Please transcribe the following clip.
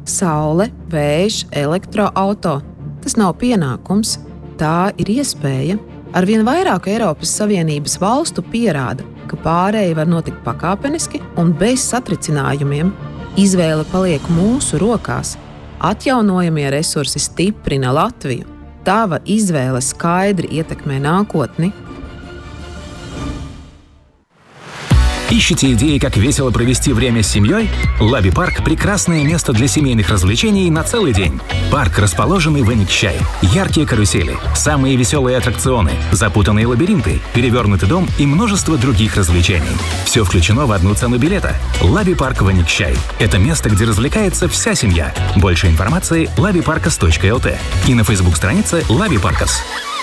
Saule, vējš, elektroauto. Tas nav pienākums, tā ir iespēja. Arvien vairāk Eiropas Savienības valstu pierāda, ka pārēja var notikt pakāpeniski un bez satricinājumiem. Izvēle paliek mūsu rokās. Atjaunojamie resursi stiprina Latviju. Tava izvēle skaidri ietekmē nākotni. Ищете идеи, как весело провести время с семьей? Лаби-парк – прекрасное место для семейных развлечений на целый день. Парк, расположенный в Эникчай. Яркие карусели, самые веселые аттракционы, запутанные лабиринты, перевернутый дом и множество других развлечений. Все включено в одну цену билета. Лаби-парк в Эникчай. Это место, где развлекается вся семья. Больше информации – labiparkas.lt и на Facebook-странице Лаби-Паркас.